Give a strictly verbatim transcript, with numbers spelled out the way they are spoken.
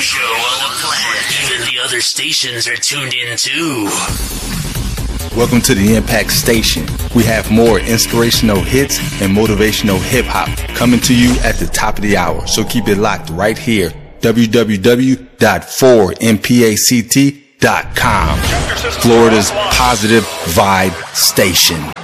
show on the planet. Even the other stations are tuned in too. Welcome to the Impact Station. We have more inspirational hits and motivational hip-hop coming to you at the top of the hour. So keep it locked right here. w w w dot four m pact dot com. Florida's positive vibe station.